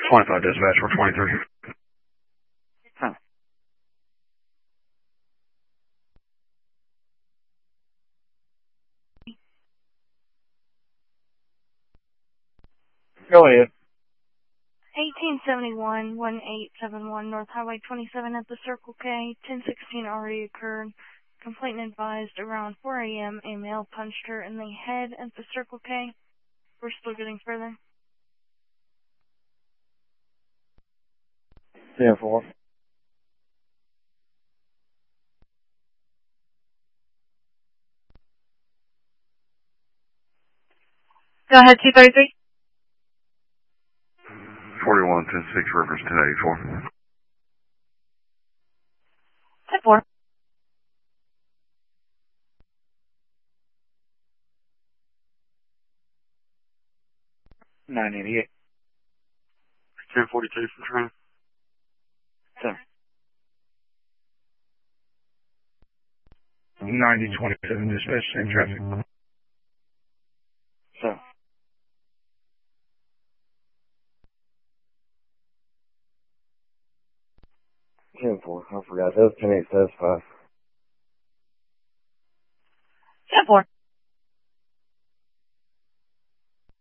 25 dispatch for 23. Huh. Go ahead. 1871-1871 North Highway 27 at the Circle K. 1016 already occurred. Complainant advised around 4 a.m. a male punched her in the head at the Circle K. We're still getting further. 10-4. Go ahead, 233. 41, 10-6, reference 1084. 10-4. 988. 1042 for train. Sir. 9027 dispatch, same traffic. Sir. 10-4. I forgot. That was 10-8 says 5. 10-4.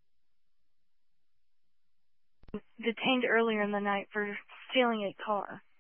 Detained earlier in the night for stealing a car.